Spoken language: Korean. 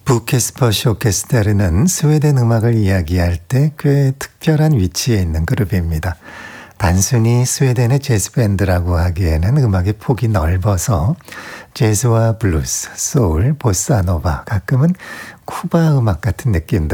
부케스퍼시 오케스테르는 스웨덴 음악을 이야기할 때 꽤 특별한 위치에 있는 그룹입니다. 단순히 스웨덴의 재즈 밴드라고 하기에는 음악의 폭이 넓어서 재즈와 블루스, 소울, 보사노바, 가끔은 쿠바 음악 같은 느낌들